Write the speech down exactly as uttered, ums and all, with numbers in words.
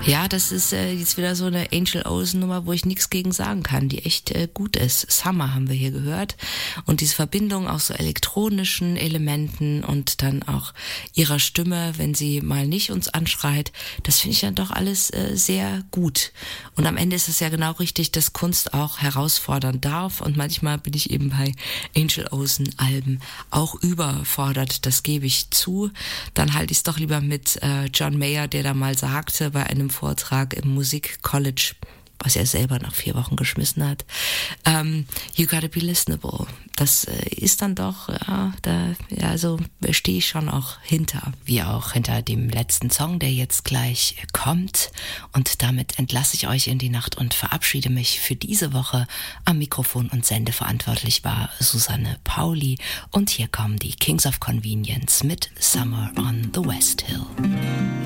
Ja, das ist äh, jetzt wieder so eine Angel Olsen Nummer, wo ich nichts gegen sagen kann, die echt äh, gut ist. Summer haben wir hier gehört und diese Verbindung aus so elektronischen Elementen und dann auch ihrer Stimme, wenn sie mal nicht uns anschreit, das finde ich dann doch alles äh, sehr gut. Und am Ende ist es ja genau richtig, dass Kunst auch herausfordern darf und manchmal bin ich eben bei Angel Olsen Alben auch überfordert, das gebe ich zu. Dann halte ich es doch lieber mit äh, John Mayer, der da mal sagte bei einem Vortrag im Musikcollege, was er selber nach vier Wochen geschmissen hat, um, you gotta be listenable. Das äh, ist dann doch, ja, da, ja, also stehe ich schon auch hinter. Wie auch hinter dem letzten Song, der jetzt gleich kommt. Und damit entlasse ich euch in die Nacht und verabschiede mich für diese Woche. Am Mikrofon und Sende verantwortlich war Susanne Pauli. Und hier kommen die Kings of Convenience mit Summer on the West Hill.